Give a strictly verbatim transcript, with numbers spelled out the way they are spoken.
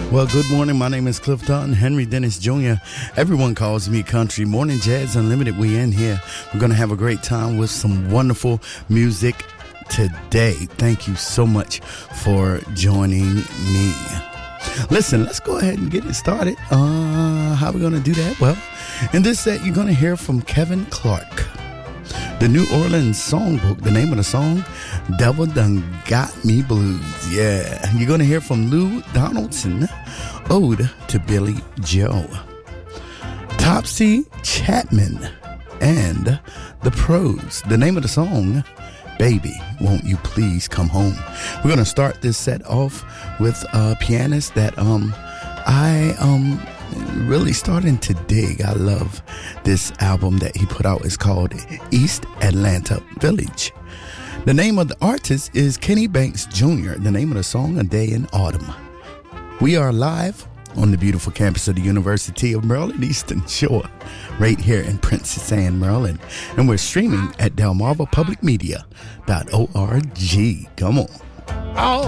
Well, good morning. My name is Cliff Dunn, Henry Dennis Junior Everyone calls me Country Morning Jazz Unlimited. We in here. We're going to have a great time with some wonderful music today. Thank you so much for joining me. Listen, let's go ahead and get it started. Uh, how are we going to do that? Well, in this set, you're going to hear from Kevin Clark. The New Orleans Songbook, the name of the song, Devil Done Got Me Blues. Yeah, you're going to hear from Lou Donaldson, Ode to Billy Joe. Topsy Chapman and The Pros, the name of the song, Baby, Won't You Please Come Home. We're going to start this set off with a pianist that um I um really starting to dig. I love this album that he put out. It's called East Atlanta Village. The name of the artist is Kenny Banks Junior The name of the song, A Day in Autumn. We are live on the beautiful campus of the University of Maryland, Eastern Shore, right here in Princess Anne, Maryland. And we're streaming at delmarva public media dot org. Come on. Oh.